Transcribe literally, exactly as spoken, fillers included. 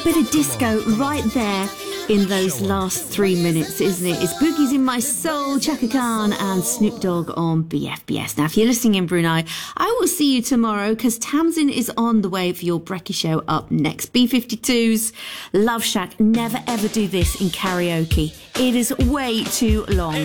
bit of disco right there in those last three minutes, isn't it? It's Boogie's in My Soul, Chaka Khan and Snoop Dogg on B F B S. Now, if you're listening in Brunei, I will see you tomorrow because Tamsin is on the way for your Brekkie Show up next. B fifty-two's Love Shack. Never ever do this in karaoke. It is way too long.